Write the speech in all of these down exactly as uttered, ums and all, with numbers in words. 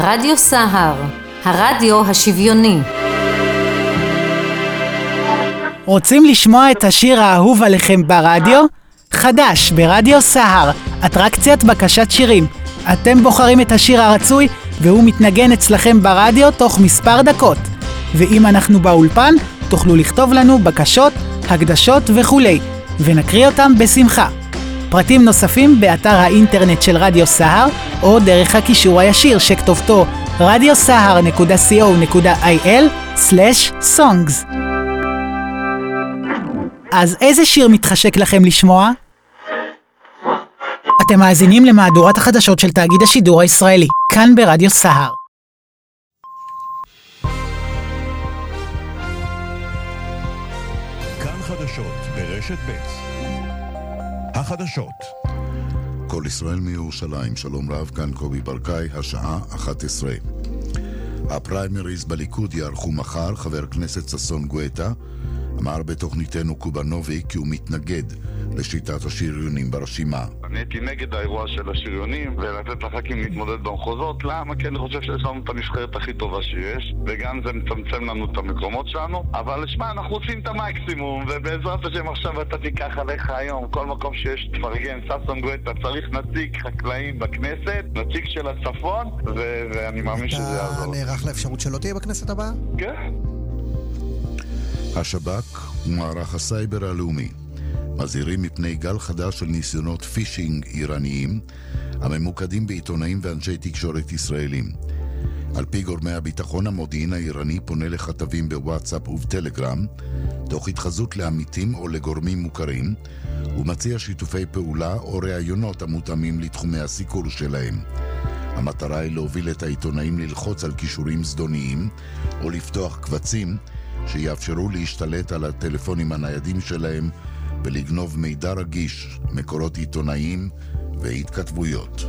רדיו סהר, הרדיו השוויוני. רוצים לשמוע את השיר האהוב עליכם ברדיו? חדש ברדיו סהר, אטרקציית בקשת שירים. אתם בוחרים את השיר הרצוי והוא מתנגן אצלכם ברדיו תוך מספר דקות. ואם אנחנו באולפן, תוכלו לכתוב לנו בקשות, הקדשות וכולי, ונקריא אותם בשמחה. פרטים נוספים באתר האינטרנט של רדיו סהר, או דרך הקישור הישיר שכתובתו רדיו סהר נקודה סי או נקודה איי אל סלש סונגס. אז איזה שיר מתחשק לכם לשמוע? אתם מאזינים למהדורת החדשות של תאגיד השידור הישראלי, כאן ברדיו סהר. כאן חדשות ברשת ב'. החדשות. כל ישראל מירושלים, שלום רב, כאן קובי ברקאי, השעה אחת עשרה. הפריימריז בליכוד יערכו מחר. חבר הכנסת ששון גואטה אמר בתוכניתנו קובנובי כי הוא מתנגד לשיטת השריונים ברשימה. אני הייתי נגד האירוע של השריונים ולתת לח"כים להתמודד במחוזות. למה? כי אני חושב שיש לנו את הנבחרת הכי טובה שיש, וגם זה מצמצם לנו את המקומות שלנו. אבל שמע, אנחנו עושים את המקסימום, ובעזרת השם עכשיו אתה תיקח עליך היום כל מקום שיש תפרגן. ששון גואטה צריך נציג חקלאים בכנסת, נציג של הצפון, ו- ואני מאמין שזה יעזור. אתה נערך לאפשרות שלא תהיה בכנסת הבאה? כן. השב"כ ומערך הסייבר הלאומי מזהירים מפני גל חדש של ניסיונות פישינג איראניים הממוקדים בעיתונאים ואנשי תקשורת ישראלים. על פי גורמי הביטחון, המודיעין האיראני פונה לכתבים בוואטסאפ ובטלגרם תוך התחזות לעמיתים או לגורמים מוכרים, ומציע שיתופי פעולה או ראיונות המותאמים לתחומי הסיקור שלהם. המטרה היא להוביל את העיתונאים ללחוץ על קישורים זדוניים או לפתוח קבצים שיאפשרו להשתלט על הטלפונים הניידים שלהם ולגנוב מידע רגיש, מקורות עיתונאיים והתכתבויות.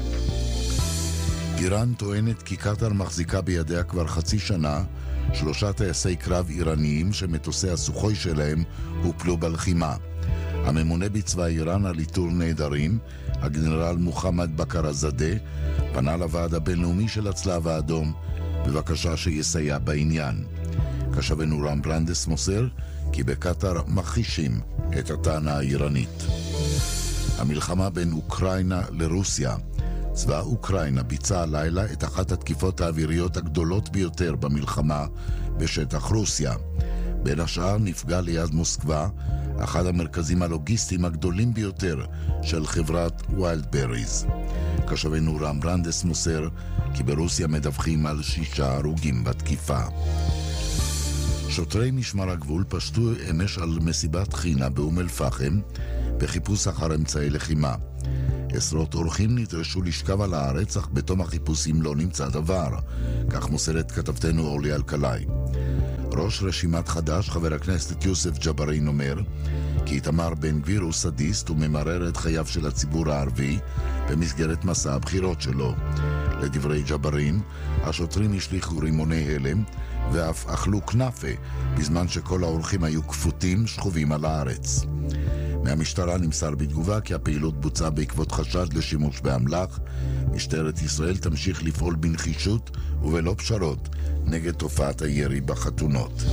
איראן טוענת כי קטר מחזיקה בידיה כבר חצי שנה שלושה טייסי קרב איראניים שמטוסי הסוחוי שלהם הופלו בלחימה. הממונה בצבא איראן על איתור נעדרים, הגנרל מוחמד בכר הזאדה, פנה לוועד הבינלאומי של הצלב האדום בבקשה שיסייע בעניין. כשבנו רם ברנדס מוסר כי בקטר מכחישים את הטענה האיראנית. המלחמה בין אוקראינה לרוסיה. צבא אוקראינה ביצע הלילה את אחת התקיפות האוויריות הגדולות ביותר במלחמה בשטח רוסיה. בין השאר נפגע ליד מוסקבה אחד המרכזים הלוגיסטיים הגדולים ביותר של חברת ויילדבריז. כשבנו רם ברנדס מוסר כי ברוסיה מדווחים על שישה הרוגים בתקיפה. שוטרי משמר הגבול פשטו אמש על מסיבת חינה באום אל פחם בחיפוש אחר אמצעי לחימה. עשרות אורחים נדרשו לשכב על הארץ, אך בתום החיפושים לא נמצא דבר, כך מוסרת כתבתנו אורלי אלקלעי. ראש רשימת חד"ש, חבר הכנסת יוסף ג'בארין, אומר כי איתמר בן גביר הוא סדיסט וממרר את חייו של הציבור הערבי במסגרת מסע הבחירות שלו. לדברי ג'בארין, השוטרים השליחו רימוני הלם ואף אכלו כנפה בזמן שכל האורחים היו כפותים שכובים על הארץ. מהמשטרה נמסר בתגובה כי הפעילות בוצעה בעקבות חשד לשימוש באמל"ח. משטרת ישראל תמשיך לפעול בנחישות ובלא פשרות נגד תופעת הירי בחתונות.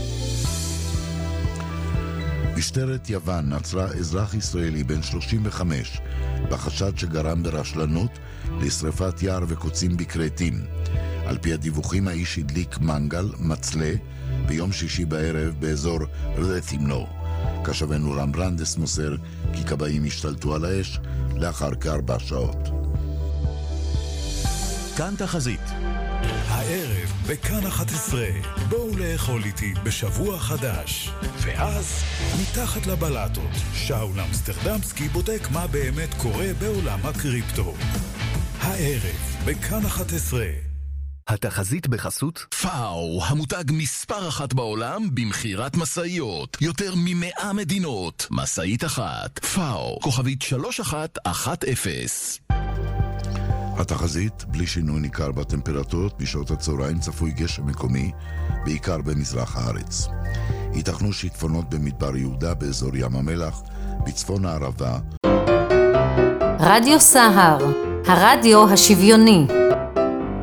משטרת יוון עצרה אזרח ישראלי בן שלושים וחמש בחשד שגרם ברשלנות לשריפת יער וקוצים בקרטים. על פי הדיווחים, האיש הדליק מנגל מצלה ביום שישי בערב באזור רתימנו. כשבנו רם ברנדס מוסר כי כבאים השתלטו על האש לאחר כארבע שעות. כאן תחזית. הערב בכאן אחת עשרה, בואו לאכול איתי בשבוע חדש. ואז מתחת לבלטות, שאול אמסטרדמסקי בודק מה באמת קורה בעולם הקריפטו. הערב בכאן אחת עשרה. התחזית בחסות פאו, המותג מספר אחת בעולם במחירת מסעיות, יותר ממאה מדינות. מסעית אחת, פאו, כוכבית שלוש אחת אחת אפס. התחזית, בלי שינוי ניכר בטמפרטורות, בשעות הצהריים צפוי גשם מקומי, בעיקר במזרח הארץ. ייתכנו שיטפונות במדבר יהודה באזור ים המלח, בצפון הערבה. רדיו סהר, הרדיו השוויוני.